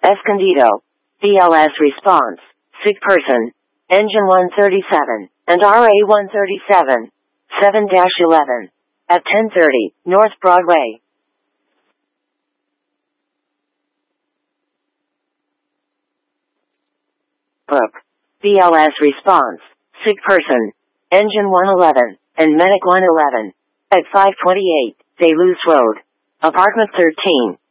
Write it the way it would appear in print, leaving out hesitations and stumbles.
Escondido. BLS response. Sick person. Engine 137, and RA-137. 7-11. At 10:30, North Broadway. Book. BLS response. Sick person. Engine 111, and Medic 111. At 5:28, Duluth Road. Apartment 13.